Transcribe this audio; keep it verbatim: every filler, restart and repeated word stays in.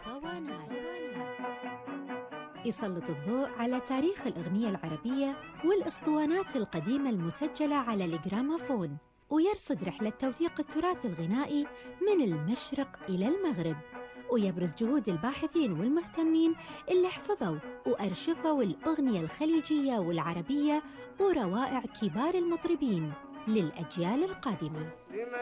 صوانات يسلط الضوء على تاريخ الأغنية العربية والأسطوانات القديمة المسجلة على الجراموفون، ويرصد رحلة توثيق التراث الغنائي من المشرق إلى المغرب، ويبرز جهود الباحثين والمهتمين اللي حفظوا وأرشفوا الأغنية الخليجية والعربية وروائع كبار المطربين للأجيال القادمة.